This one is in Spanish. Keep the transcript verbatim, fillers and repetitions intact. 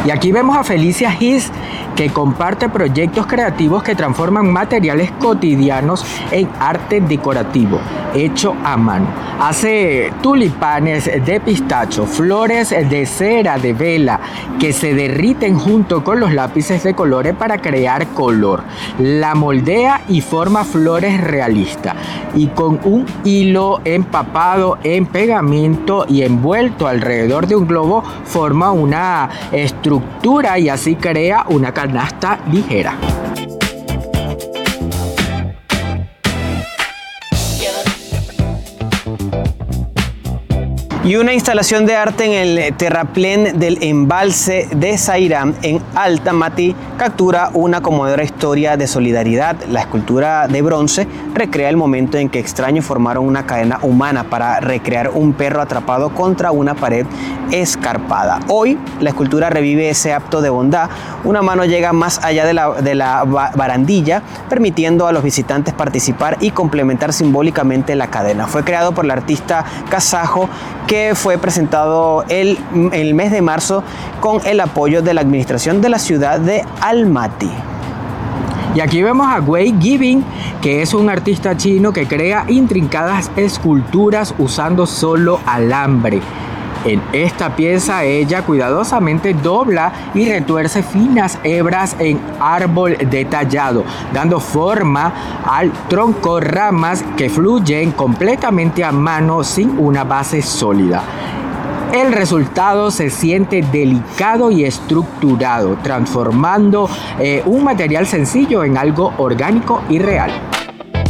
Y aquí vemos a Felicia His, que comparte proyectos creativos que transforman materiales cotidianos en arte decorativo, hecho a mano. Hace tulipanes de pistacho, flores de cera de vela que se derriten junto con los lápices de colores para crear color. La moldea y forma flores realistas. Y con un hilo empapado en pegamento y envuelto alrededor de un globo, forma una estructura y así crea una canasta ligera. Y una instalación de arte en el terraplén del embalse de Sairán en Alta-Matí captura una conmovedora historia de solidaridad. La escultura de bronce recrea el momento en que extraños formaron una cadena humana para recrear un perro atrapado contra una pared escarpada. Hoy la escultura revive ese acto de bondad. Una mano llega más allá de la, de la barandilla, permitiendo a los visitantes participar y complementar simbólicamente la cadena. Fue creado por el artista kazajo, que fue presentado el, el mes de marzo con el apoyo de la administración de la ciudad de Almaty. Y aquí vemos a Wei Yibing, que es un artista chino que crea intrincadas esculturas usando solo alambre. En esta pieza ella cuidadosamente dobla y retuerce finas hebras en árbol detallado, dando forma al tronco, ramas que fluyen completamente a mano sin una base sólida. El resultado se siente delicado y estructurado, transformando eh, un material sencillo en algo orgánico y real.